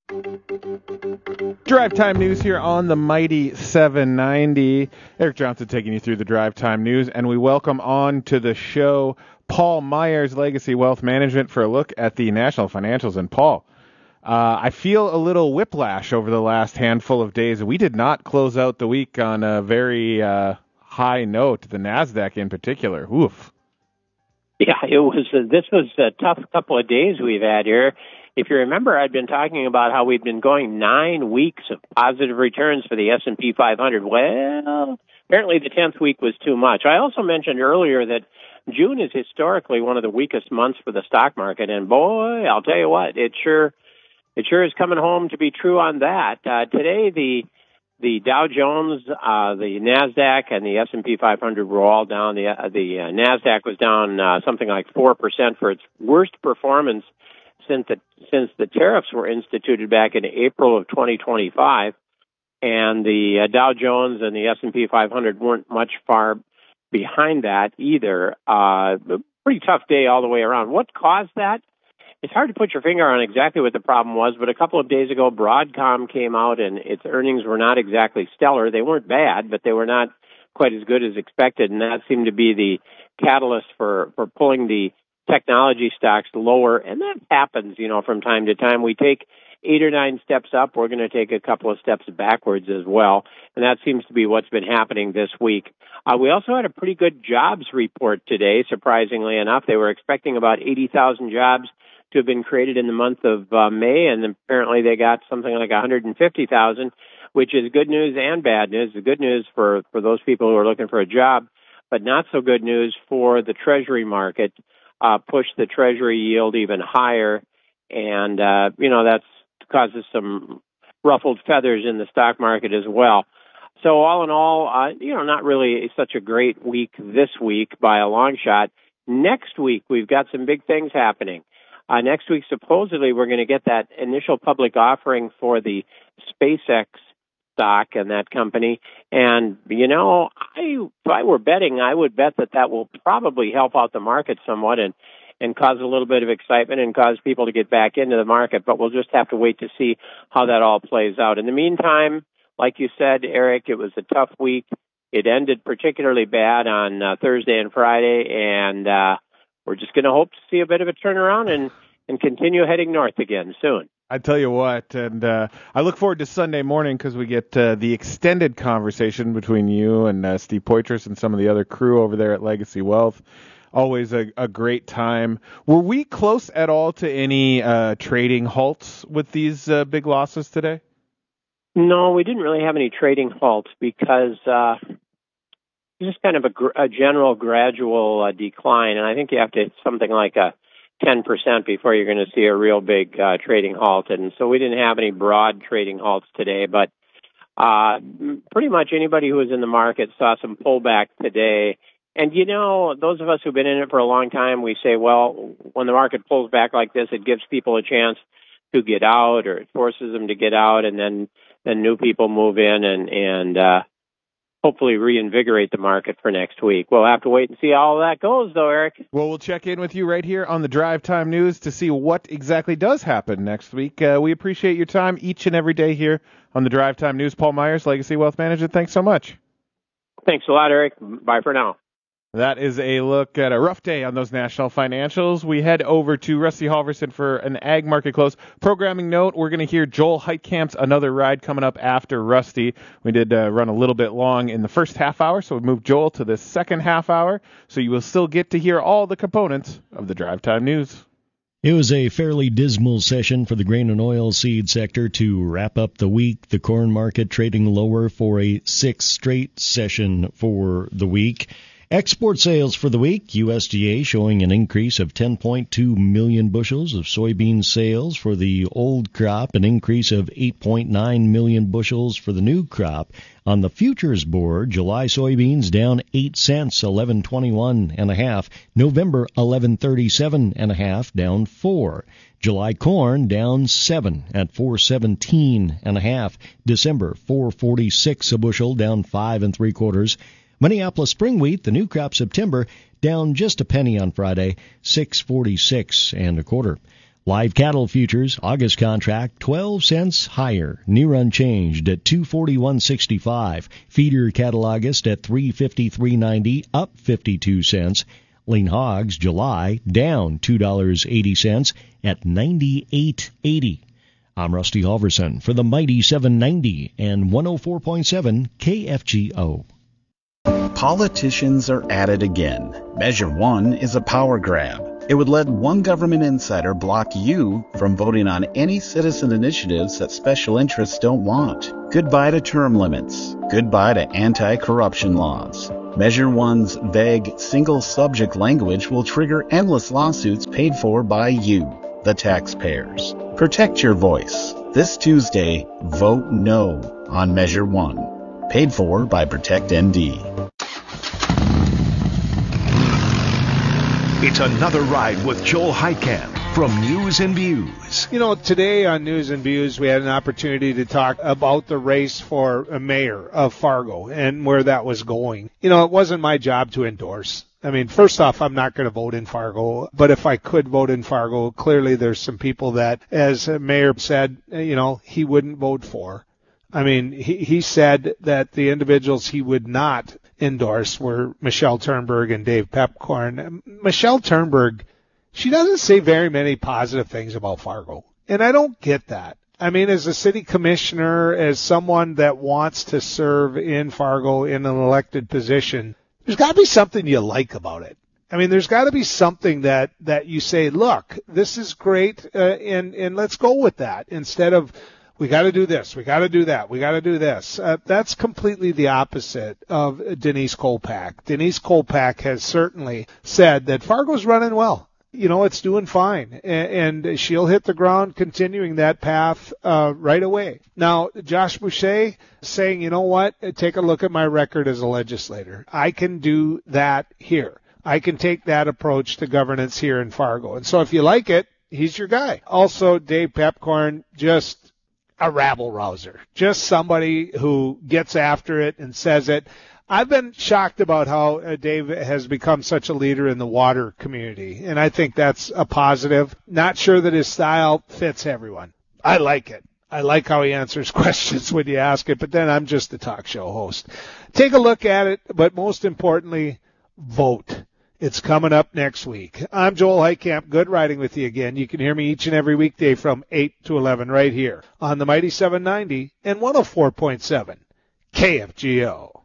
Drive Time News here on the Mighty seven ninety. Eric Johnson taking you through the Drive Time News, and we welcome on to the show Paul Myers, Legacy Wealth Management, for a look at the national financials. And Paul, uh, I feel a little whiplash over the last handful of days. We did not close out the week on a very uh, high note, the NASDAQ in particular. Oof. Yeah, it was. Uh, this was a tough couple of days we've had here. If you remember, I'd been talking about how we'd been going nine weeks of positive returns for the S and P five hundred. Well, apparently the tenth week was too much. I also mentioned earlier that June is historically one of the weakest months for the stock market, and boy, I'll tell you what, it sure, it sure is coming home to be true on that. Uh, today, the the Dow Jones, uh, the NASDAQ, and the S and P five hundred were all down. The uh, the uh, NASDAQ was down uh, something like four percent for its worst performance since the since the tariffs were instituted back in April of twenty twenty-five, and the uh, Dow Jones and the S and P five hundred weren't much far behind that either. Uh, pretty tough day all the way around. What caused that? It's hard to put your finger on exactly what the problem was, but a couple of days ago, Broadcom came out and its earnings were not exactly stellar. They weren't bad, but they were not quite as good as expected, and that seemed to be the catalyst for, for pulling the technology stocks lower, and that happens, you know, from time to time. We take eight or nine steps up, we're going to take a couple of steps backwards as well, and that seems to be what's been happening this week. Uh, we also had a pretty good jobs report today, surprisingly enough. They were expecting about eighty thousand jobs to have been created in the month of uh, May, and apparently they got something like one hundred fifty thousand, which is good news and bad news. The good news for, for those people who are looking for a job, but not so good news for the Treasury market. Uh, push the Treasury yield even higher, and, uh, you know, that's causes some ruffled feathers in the stock market as well. So all in all, uh, you know, not really such a great week this week by a long shot. Next week, we've got some big things happening. Uh, next week, supposedly, we're going to get that initial public offering for the SpaceX stock and that company. And, you know, I, if I were betting, I would bet that that will probably help out the market somewhat and, and cause a little bit of excitement and cause people to get back into the market. But we'll just have to wait to see how that all plays out. In the meantime, like you said, Eric, it was a tough week. It ended particularly bad on uh, Thursday and Friday, and uh, we're just going to hope to see a bit of a turnaround and, and continue heading north again soon. I tell you what, and uh, I look forward to Sunday morning because we get uh, the extended conversation between you and uh, Steve Poitras and some of the other crew over there at Legacy Wealth. Always a, a great time. Were we close at all to any uh, trading halts with these uh, big losses today? No, we didn't really have any trading halts because uh, it's just kind of a, gr- a general gradual uh, decline, and I think you have to hit something like a ten percent before you're going to see a real big uh, trading halt. And so we didn't have any broad trading halts today, but uh, pretty much anybody who was in the market saw some pullback today. And, you know, those of us who've been in it for a long time, we say, well, when the market pulls back like this, it gives people a chance to get out, or it forces them to get out, and then, then new people move in and, and uh, hopefully reinvigorate the market for next week. We'll have to wait and see how all that goes, though, Eric. Well, we'll check in with you right here on the Drive Time News to see what exactly does happen next week. Uh, we appreciate your time each and every day here on the Drive Time News. Paul Myers, Legacy Wealth Management, thanks so much. Thanks a lot, Eric. Bye for now. That is a look at a rough day on those national financials. We head over to Rusty Halverson for an ag market close. Programming note, we're going to hear Joel Heitkamp's Another Ride coming up after Rusty. We did uh, run a little bit long in the first half hour, so we moved Joel to the second half hour. So you will still get to hear all the components of the Drive Time News. It was a fairly dismal session for the grain and oil seed sector to wrap up the week. The corn market trading lower for a sixth straight session for the week. Export sales for the week, U S D A showing an increase of ten point two million bushels of soybean sales for the old crop, an increase of eight point nine million bushels for the new crop. On the futures board, July soybeans down eight cents, eleven twenty-one and a half. November eleven thirty-seven and a half, down four. July corn down seven at four seventeen and a half. December four forty-six a bushel, down five and three quarters. Minneapolis spring wheat, the new crop September, down just a penny on Friday, six forty-six and a quarter. Live cattle futures, August contract, twelve cents higher, near unchanged at two forty-one sixty-five. Feeder cattle August at three fifty-three ninety, up fifty-two cents. Lean hogs, July, down two dollars and eighty cents at ninety-eight eighty. I'm Rusty Halverson for the Mighty seven ninety and one oh four point seven K F G O. Politicians are at it again. Measure one is a power grab. It would let one government insider block you from voting on any citizen initiatives that special interests don't want. Goodbye to term limits. Goodbye to anti-corruption laws. Measure one's vague, single-subject language will trigger endless lawsuits paid for by you, the taxpayers. Protect your voice. This Tuesday, vote no on Measure one. Paid for by Protect N D. It's another ride with Joel Heitkamp from News and Views. You know, today on News and Views, we had an opportunity to talk about the race for a mayor of Fargo and where that was going. You know, it wasn't my job to endorse. I mean, first off, I'm not going to vote in Fargo, but if I could vote in Fargo, clearly there's some people that, as Mayor said, you know, he wouldn't vote for. I mean, he, he said that the individuals he would not endorse were Michelle Turnberg and Dave Pepcorn. Michelle Turnberg, she doesn't say very many positive things about Fargo, and I don't get that. I mean, as a city commissioner, as someone that wants to serve in Fargo in an elected position, there's got to be something you like about it. I mean, there's got to be something that, that you say, look, this is great, uh, and, and let's go with that, instead of, we got to do this, we got to do that, we got to do this. Uh, that's completely the opposite of Denise Kolpak. Denise Kolpak has certainly said that Fargo's running well. You know, it's doing fine, and, and she'll hit the ground continuing that path uh, right away. Now, Josh Boucher saying, you know what, take a look at my record as a legislator. I can do that here. I can take that approach to governance here in Fargo. And so if you like it, he's your guy. Also, Dave Pepcorn, just a rabble-rouser, just somebody who gets after it and says it. I've been shocked about how uh, Dave has become such a leader in the water community, and I think that's a positive. Not sure that his style fits everyone. I like it. I like how he answers questions when you ask it, but then I'm just a talk show host. Take a look at it, but most importantly, vote. It's coming up next week. I'm Joel Heitkamp. Good riding with you again. You can hear me each and every weekday from eight to eleven right here on the Mighty seven ninety and one oh four point seven K F G O.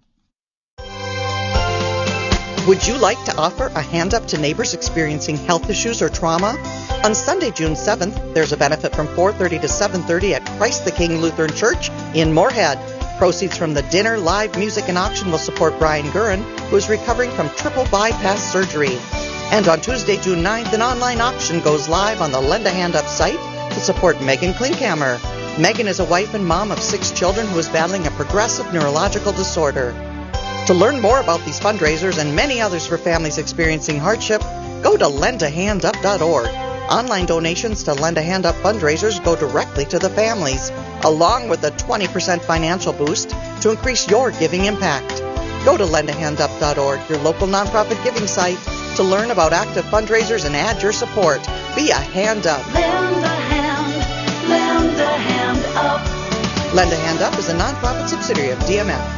Would you like to offer a hand up to neighbors experiencing health issues or trauma? On Sunday, June seventh, there's a benefit from four thirty to seven thirty at Christ the King Lutheran Church in Moorhead. Proceeds from the dinner, live music, and auction will support Brian Gurin, who is recovering from triple bypass surgery. And on Tuesday, June ninth, an online auction goes live on the Lend a Hand Up site to support Megan Klinkhammer. Megan is a wife and mom of six children who is battling a progressive neurological disorder. To learn more about these fundraisers and many others for families experiencing hardship, go to lend a hand up dot org. Online donations to Lend a Hand Up fundraisers go directly to the families, along with a twenty percent financial boost to increase your giving impact. Go to lend a hand up dot org, your local nonprofit giving site, to learn about active fundraisers and add your support. Be a hand up. Lend a hand, lend a hand up. Lend a Hand Up is a nonprofit subsidiary of D M F.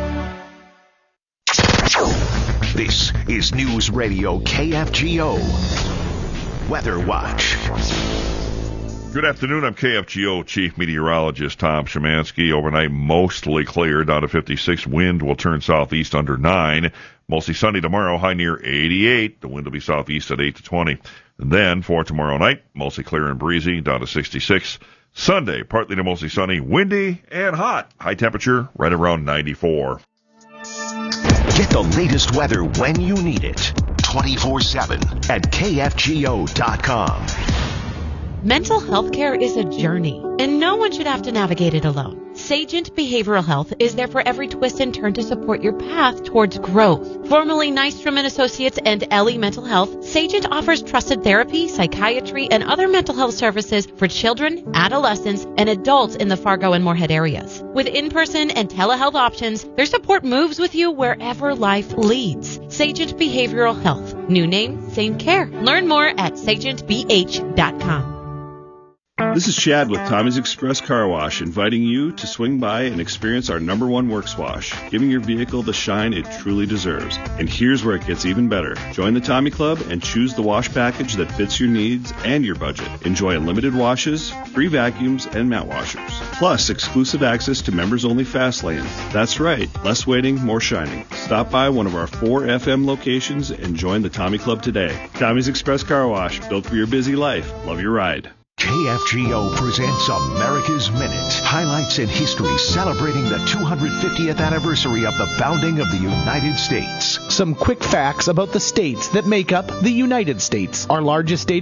This is News Radio K F G O. Weather Watch. Good afternoon. I'm K F G O Chief Meteorologist Tom Szymanski. Overnight, mostly clear, down to fifty-six. Wind will turn southeast under nine. Mostly sunny tomorrow, high near eighty-eight. The wind will be southeast at eight to twenty. And then for tomorrow night, mostly clear and breezy, down to sixty-six. Sunday, partly to mostly sunny, windy and hot. High temperature right around ninety-four. Get the latest weather when you need it. twenty-four seven at K F G O dot com. Mental health care is a journey, and no one should have to navigate it alone. Sagent Behavioral Health is there for every twist and turn to support your path towards growth. Formerly Nystrom and Associates and Ellie Mental Health, Sagent offers trusted therapy, psychiatry, and other mental health services for children, adolescents, and adults in the Fargo and Moorhead areas. With in-person and telehealth options, their support moves with you wherever life leads. Sagent Behavioral Health. New name, same care. Learn more at sagent b h dot com. This is Chad with Tommy's Express Car Wash, inviting you to swing by and experience our number one works wash, giving your vehicle the shine it truly deserves. And here's where it gets even better. Join the Tommy Club and choose the wash package that fits your needs and your budget. Enjoy unlimited washes, free vacuums, and mat washers. Plus, exclusive access to members-only fast lanes. That's right, less waiting, more shining. Stop by one of our four F M locations and join the Tommy Club today. Tommy's Express Car Wash, built for your busy life. Love your ride. K F G O presents America's Minute. Highlights in history celebrating the two hundred fiftieth anniversary of the founding of the United States. Some quick facts about the states that make up the United States. Our largest state